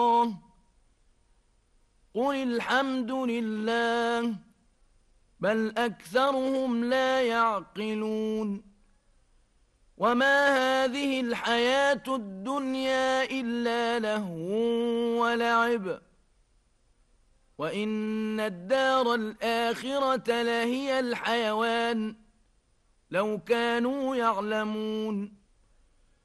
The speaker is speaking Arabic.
قل الحمد لله بل أكثرهم لا يعقلون وما هذه الحياة الدنيا إلا لهو ولعب وإن الدار الآخرة لهي الحيوان لو كانوا يعلمون